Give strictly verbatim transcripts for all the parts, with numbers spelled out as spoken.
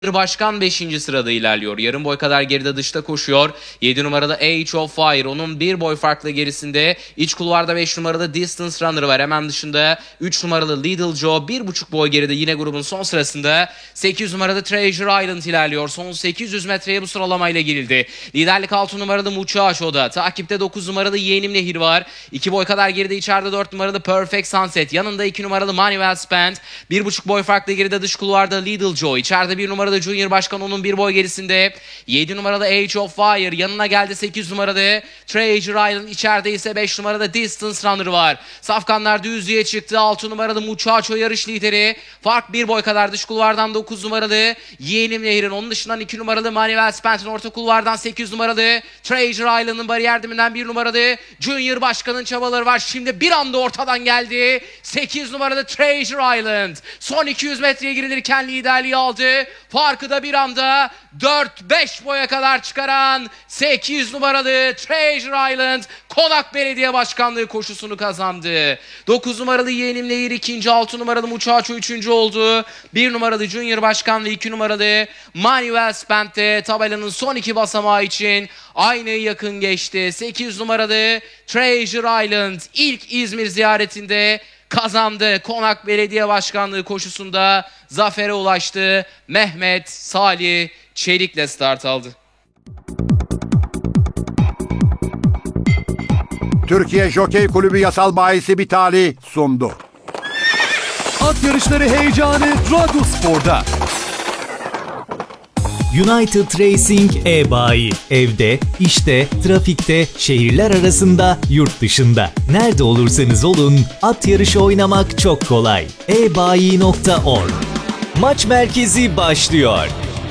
Başkan beşinci sırada ilerliyor. Yarım boy kadar geride dışta koşuyor. yedi numarada Age of Fire. Onun bir boy farklı gerisinde. İç kulvarda beş numarada Distance Runner var. Hemen dışında üç numaralı Little Joe. bir buçuk boy geride yine grubun son sırasında. sekiz numarada Treasure Island ilerliyor. Son sekiz yüz metreye bu sıralamayla girildi. Liderlik altı numarada Muchacho'da. Takipte dokuz numaralı Yeğenim Nehir var. iki boy kadar geride içeride dört numaralı Perfect Sunset. Yanında iki numaralı Manuel Spent. bir buçuk boy farklı geride dış kulvarda Little Joe. İçeride bir numaralı Junior Başkan onun bir boy gerisinde. yedi numaralı Age of Fire. Yanına geldi sekiz numarada Treasure Island. İçeride ise beş numarada Distance Runner var. Safkanlar düzlüğe çıktı. altı numaralı Muchacho yarış lideri. Fark bir boy kadar dış kulvardan dokuz numaralı Yeğenim Nehir'in. Onun dışından iki numaralı Manuel Spent'in orta kulvardan sekiz numaralı Treasure Island'ın bariyer diminden bir numaralı Junior Başkan'ın çabaları var. Şimdi bir anda ortadan geldi. sekiz numaralı Treasure Island. Son iki yüz metreye girilirken liderliği aldı. Farkı da bir anda dört beş boya kadar çıkaran sekiz numaralı Treasure Island Konak Belediye Başkanlığı koşusunu kazandı. dokuz numaralı Yeğenim Nehir ikinci, altı numaralı Muchacho üçüncü oldu. bir numaralı Junior Başkan ve iki numaralı Manuel Spent de tabelanın son iki basamağı için aynı yakın geçti. sekiz numaralı Treasure Island ilk İzmir ziyaretinde kazandı. Konak Belediye Başkanlığı koşusunda zafere ulaştı. Mehmet Salih Çelik'le start aldı. Türkiye Jokey Kulübü Yasal Bayisi Bitali sundu. At yarışları heyecanı Radyospor'da. United Racing e-bayi. Evde, işte, trafikte, şehirler arasında, yurt dışında. Nerede olursanız olun, at yarışı oynamak çok kolay. e bayi nokta org. Maç merkezi başlıyor.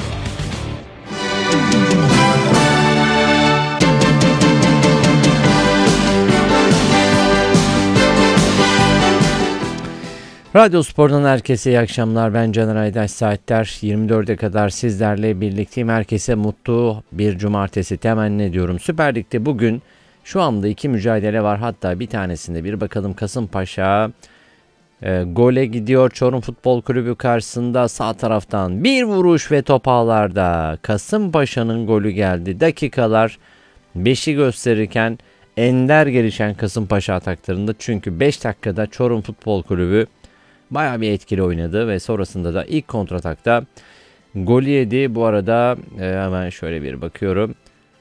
Radyospor'dan herkese iyi akşamlar. Ben Caner Aydaş. Saatler yirmi dörde kadar sizlerle birlikteyim. Herkese mutlu bir cumartesi temenni ediyorum. Süper Lig'de bugün şu anda iki mücadele var. Hatta bir tanesinde bir bakalım Kasımpaşa e, gole gidiyor. Çorum Futbol Kulübü karşısında sağ taraftan bir vuruş ve top ağlarda. Kasımpaşa'nın golü geldi. Dakikalar beşi gösterirken ender gelişen Kasımpaşa ataklarında. Çünkü beş dakikada Çorum Futbol Kulübü bayağı bir etkili oynadı ve sonrasında da ilk kontratakta golü yedi. Bu arada e, hemen şöyle bir bakıyorum.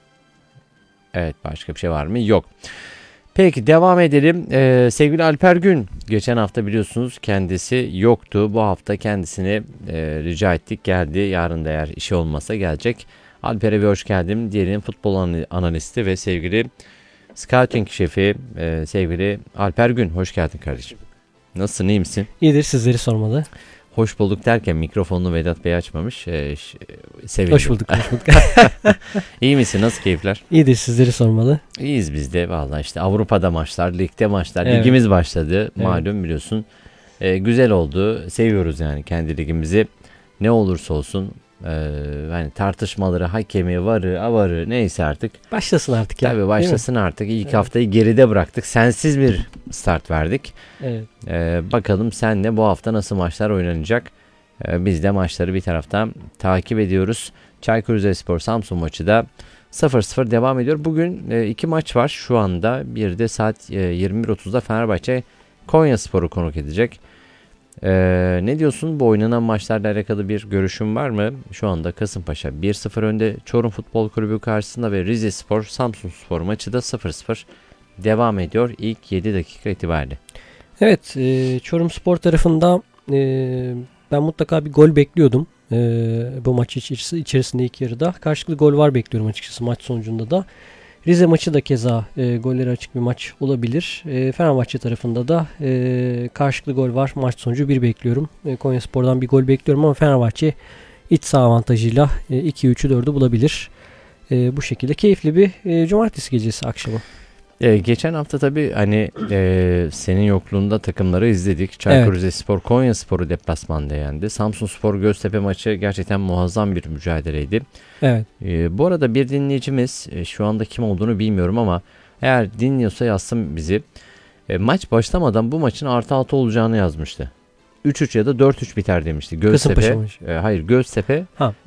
Evet, başka bir şey var mı? Yok. Peki devam edelim. Ee, sevgili Alper Gün, geçen hafta biliyorsunuz kendisi yoktu. Bu hafta kendisini e, rica ettik, geldi. Yarın da eğer işi olmasa gelecek. Alper'e bir hoş geldin diyelim. Futbol analisti ve sevgili scouting şefi e, sevgili Alper Gün, hoş geldin kardeşim. Nasılsın, iyi misin? İyidir, sizleri sormalı. Hoş bulduk derken mikrofonunu Vedat Bey açmamış. Ee, sevindim. Hoş bulduk, hoş bulduk. İyi misin? Nasıl keyifler? İyidir, sizleri sormalı. İyiyiz biz de vallahi, işte Avrupa'da maçlar, ligde maçlar. Evet. Ligimiz başladı malum, evet. Biliyorsun. Ee, güzel oldu. Seviyoruz yani kendi ligimizi. Ne olursa olsun. Ee, yani tartışmaları, hakemi, varı, avarı neyse artık. Başlasın artık ya. Tabii başlasın artık. İlk evet. haftayı geride bıraktık. Sensiz bir start verdik. Evet. Ee, bakalım senle bu hafta nasıl maçlar oynanacak. Ee, biz de maçları bir taraftan takip ediyoruz. Çaykur Rizespor Samsun maçı da sıfır sıfır devam ediyor. Bugün e, iki maç var şu anda. Bir de saat e, yirmi bir otuzda Fenerbahçe Konyaspor'u konuk edecek. Ee, ne diyorsun, bu oynanan maçlarla alakalı bir görüşün var mı? Şu anda Kasımpaşa bir sıfır önde Çorum Futbol Kulübü karşısında ve Rizespor Samsunspor maçı da sıfır sıfır devam ediyor ilk yedi dakika itibariyle. Evet, e, Çorum Spor tarafında e, ben mutlaka bir gol bekliyordum. E, bu maç içerisinde ilk yarıda karşılıklı gol var bekliyorum açıkçası maç sonucunda da. Rize maçı da keza e, golleri açık bir maç olabilir. E, Fenerbahçe tarafında da e, karşılıklı gol var. Maç sonucu bir bekliyorum. E, Konyaspor'dan bir gol bekliyorum ama Fenerbahçe iç saha avantajıyla e, iki üçü dördü bulabilir. E, bu şekilde keyifli bir e, cumartesi gecesi akşamı. Ee, geçen hafta tabii hani e, senin yokluğunda takımları izledik. Çaykur evet. Rizespor Konyaspor'u deplasmanda yendi. Samsunspor Göztepe maçı gerçekten muazzam bir mücadeleydi. Evet. E, bu arada bir dinleyicimiz, e, şu anda kim olduğunu bilmiyorum ama eğer dinliyorsa yazsın bizi. E, maç başlamadan bu maçın artı altı olacağını yazmıştı. üç üç ya da dört üç biter demişti. Göztepe. Kasımpaşa maçı. E, hayır Göztepe Ha.